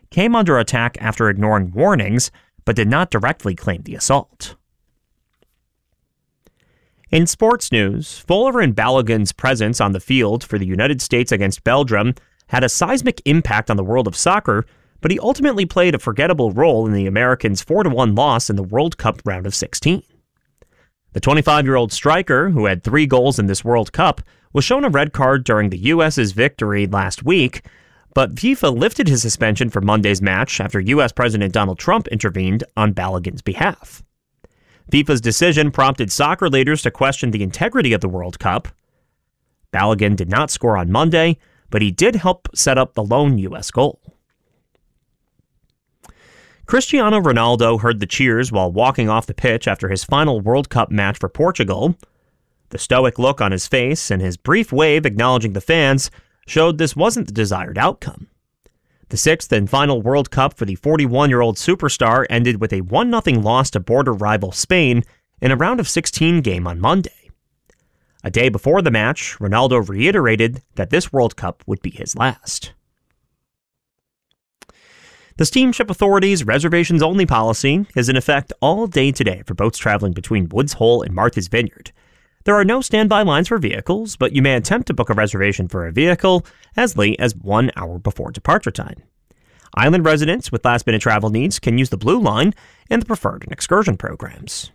came under attack after ignoring warnings, but did not directly claim the assault. In sports news, Fuller and Balogun's presence on the field for the United States against Belgium had a seismic impact on the world of soccer, but he ultimately played a forgettable role in the Americans' 4-1 loss in the World Cup round of 16. The 25-year-old striker, who had 3 goals in this World Cup, was shown a red card during the U.S.'s victory last week, but FIFA lifted his suspension for Monday's match after U.S. President Donald Trump intervened on Balogun's behalf. FIFA's decision prompted soccer leaders to question the integrity of the World Cup. Balogun did not score on Monday, but he did help set up the lone U.S. goal. Cristiano Ronaldo heard the cheers while walking off the pitch after his final World Cup match for Portugal. The stoic look on his face and his brief wave acknowledging the fans showed this wasn't the desired outcome. The 6th and final World Cup for the 41-year-old superstar ended with a 1-0 loss to border rival Spain in a round of 16 game on Monday. A day before the match, Ronaldo reiterated that this World Cup would be his last. The Steamship Authority's reservations-only policy is in effect all day today for boats traveling between Woods Hole and Martha's Vineyard. There are no standby lines for vehicles, but you may attempt to book a reservation for a vehicle as late as 1 hour before departure time. Island residents with last-minute travel needs can use the Blue Line and the Preferred and Excursion programs.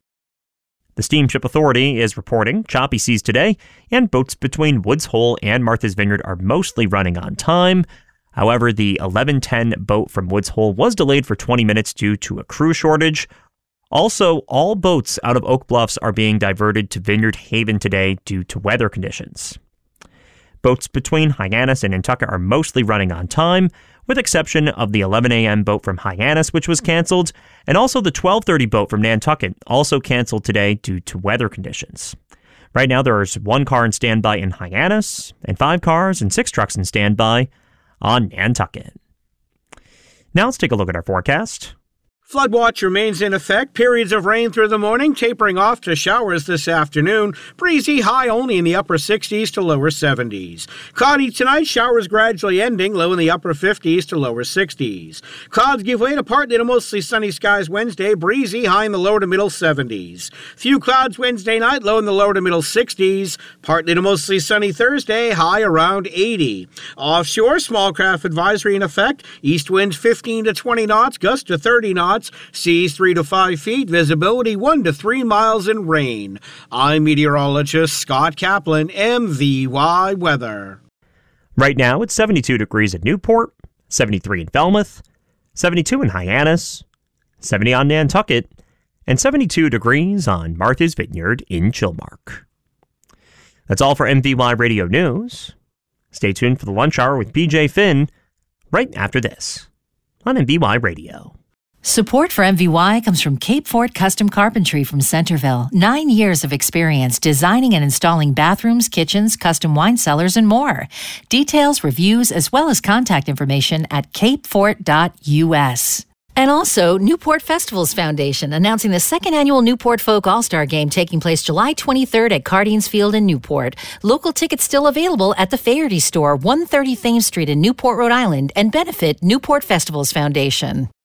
The Steamship Authority is reporting choppy seas today, and boats between Woods Hole and Martha's Vineyard are mostly running on time. However, the 11:10 boat from Woods Hole was delayed for 20 minutes due to a crew shortage. Also, all boats out of Oak Bluffs are being diverted to Vineyard Haven today due to weather conditions. Boats between Hyannis and Nantucket are mostly running on time, with exception of the 11 a.m. boat from Hyannis, which was canceled, and also the 12:30 boat from Nantucket, also canceled today due to weather conditions. Right now, there is 1 car in standby in Hyannis, and 5 cars and 6 trucks in standby on Nantucket. Now let's take a look at our forecast. Flood watch remains in effect. Periods of rain through the morning, tapering off to showers this afternoon. Breezy, high only in the upper 60s to lower 70s. Cloudy tonight, showers gradually ending, low in the upper 50s to lower 60s. Clouds give way to partly to mostly sunny skies Wednesday. Breezy, high in the lower to middle 70s. Few clouds Wednesday night, low in the lower to middle 60s. Partly to mostly sunny Thursday, high around 80. Offshore, small craft advisory in effect. East winds 15 to 20 knots, gusts to 30 knots. Seas 3 to 5 feet, visibility 1 to 3 miles in rain. I'm meteorologist Scott Kaplan, MVY Weather. Right now, it's 72 degrees at Newport, 73 in Falmouth, 72 in Hyannis, 70 on Nantucket, and 72 degrees on Martha's Vineyard in Chilmark. That's all for MVY Radio News. Stay tuned for the lunch hour with BJ Finn right after this on MVY Radio. Support for MVY comes from Cape Fort Custom Carpentry from Centerville. 9 years of experience designing and installing bathrooms, kitchens, custom wine cellars, and more. Details, reviews, as well as contact information at capefort.us. And also, Newport Festivals Foundation announcing the second annual Newport Folk All-Star Game taking place July 23rd at Cardines Field in Newport. Local tickets still available at the Faherty Store, 130 Thames Street in Newport, Rhode Island, and benefit Newport Festivals Foundation.